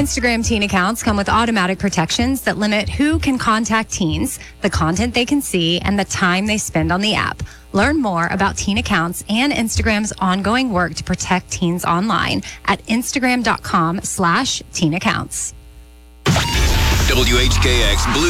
Instagram teen accounts come with automatic protections that limit who can contact teens, the content they can see, and the time they spend on the app. Learn more about teen accounts and Instagram's ongoing work to protect teens online at instagram.com/teenaccounts. WHKX Blue